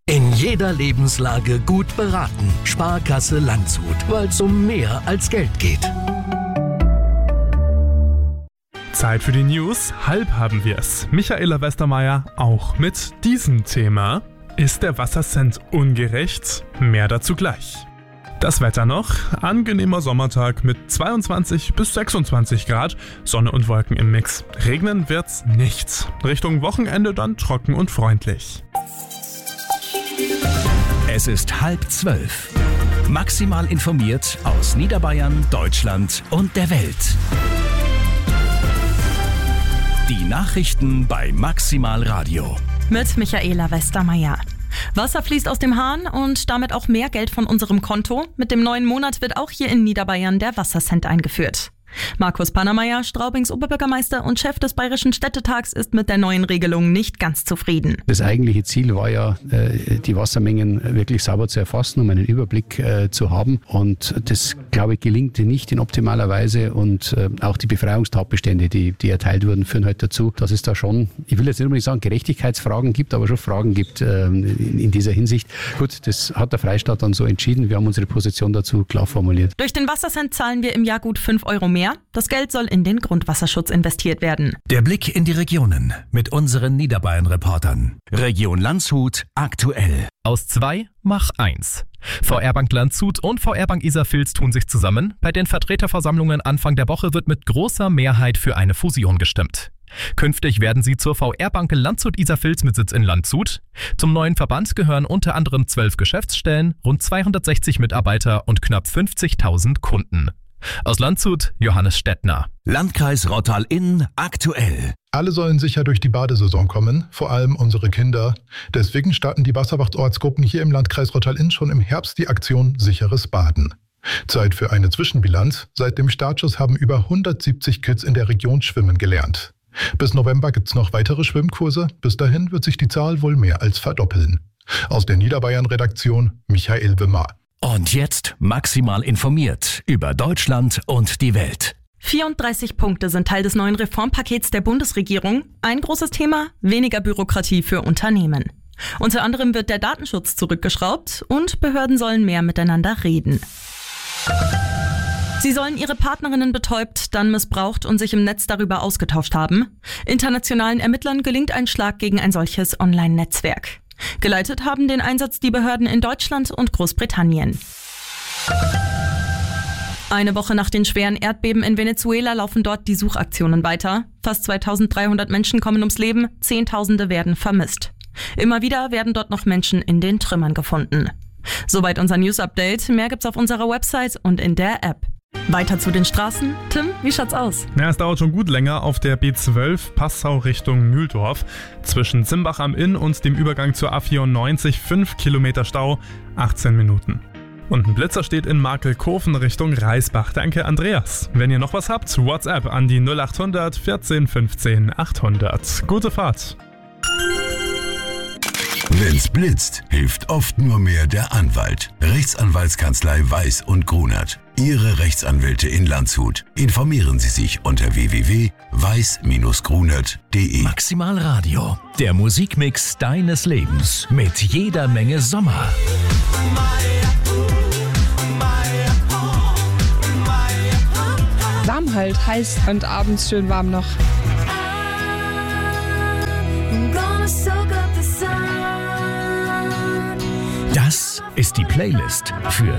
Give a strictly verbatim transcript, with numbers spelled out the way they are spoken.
In jeder Lebenslage gut beraten. Sparkasse Landshut, weil es um mehr als Geld geht. Zeit für die News. Halb haben wir es. Michaela Westermeier auch mit diesem Thema. Ist der Wassercent ungerecht? Mehr dazu gleich. Das Wetter noch. Angenehmer Sommertag mit zweiundzwanzig bis sechsundzwanzig Grad. Sonne und Wolken im Mix. Regnen wird's nicht. Richtung Wochenende dann trocken und freundlich. Es ist halb zwölf. Maximal informiert aus Niederbayern, Deutschland und der Welt. Die Nachrichten bei Maximal Radio. Mit Michaela Westermeier. Wasser fließt aus dem Hahn und damit auch mehr Geld von unserem Konto. Mit dem neuen Monat wird auch hier in Niederbayern der Wassercent eingeführt. Markus Pannermeier, Straubings Oberbürgermeister und Chef des Bayerischen Städtetags, ist mit der neuen Regelung nicht ganz zufrieden. Das eigentliche Ziel war ja, die Wassermengen wirklich sauber zu erfassen, um einen Überblick zu haben. Und das, glaube ich, gelingt nicht in optimaler Weise. Und auch die Befreiungstatbestände, die, die erteilt wurden, führen halt dazu, dass es da schon, ich will jetzt nicht unbedingt sagen, Gerechtigkeitsfragen gibt, aber schon Fragen gibt in dieser Hinsicht. Gut, das hat der Freistaat dann so entschieden. Wir haben unsere Position dazu klar formuliert. Durch den Wassercent zahlen wir im Jahr gut fünf Euro mehr. Das Geld soll in den Grundwasserschutz investiert werden. Der Blick in die Regionen mit unseren Niederbayern-Reportern. Region Landshut aktuell. Aus zwei mach eins. V R-Bank Landshut und V R-Bank Iserfils tun sich zusammen. Bei den Vertreterversammlungen Anfang der Woche wird mit großer Mehrheit für eine Fusion gestimmt. Künftig werden sie zur V R-Bank Landshut-Iserfils mit Sitz in Landshut. Zum neuen Verband gehören unter anderem zwölf Geschäftsstellen, rund zweihundertsechzig Mitarbeiter und knapp fünfzigtausend Kunden. Aus Landshut, Johannes Stettner. Landkreis Rottal-Inn aktuell. Alle sollen sicher durch die Badesaison kommen, vor allem unsere Kinder. Deswegen starten die Wasserwachtortsgruppen hier im Landkreis Rottal-Inn schon im Herbst die Aktion Sicheres Baden. Zeit für eine Zwischenbilanz. Seit dem Startschuss haben über hundertsiebzig Kids in der Region schwimmen gelernt. Bis November gibt's noch weitere Schwimmkurse. Bis dahin wird sich die Zahl wohl mehr als verdoppeln. Aus der Niederbayern-Redaktion Michael Wimmer. Und jetzt maximal informiert über Deutschland und die Welt. vierunddreißig Punkte sind Teil des neuen Reformpakets der Bundesregierung. Ein großes Thema: weniger Bürokratie für Unternehmen. Unter anderem wird der Datenschutz zurückgeschraubt und Behörden sollen mehr miteinander reden. Sie sollen ihre Partnerinnen betäubt, dann missbraucht und sich im Netz darüber ausgetauscht haben. Internationalen Ermittlern gelingt ein Schlag gegen ein solches Online-Netzwerk. Geleitet haben den Einsatz die Behörden in Deutschland und Großbritannien. Eine Woche nach den schweren Erdbeben in Venezuela laufen dort die Suchaktionen weiter. Fast zweitausenddreihundert Menschen kommen ums Leben, Zehntausende werden vermisst. Immer wieder werden dort noch Menschen in den Trümmern gefunden. Soweit unser News-Update. Mehr gibt's auf unserer Website und in der App. Weiter zu den Straßen. Tim, wie schaut's aus? Ja, es dauert schon gut länger auf der B zwölf Passau Richtung Mühldorf. Zwischen Simbach am Inn und dem Übergang zur A vierundneunzig fünf Kilometer Stau, achtzehn Minuten. Und ein Blitzer steht in Markelkofen Richtung Reisbach. Danke, Andreas. Wenn ihr noch was habt, WhatsApp an die null achthundert vierzehn fünfzehn achthundert. Gute Fahrt. Wenn's blitzt, hilft oft nur mehr der Anwalt. Rechtsanwaltskanzlei Weiß und Grunert. Ihre Rechtsanwälte in Landshut. Informieren Sie sich unter w w w punkt weiß Bindestrich grunert punkt d e. Maximal Radio. Der Musikmix deines Lebens. Mit jeder Menge Sommer. Warm halt, heiß und abends schön warm noch. Das ist die Playlist für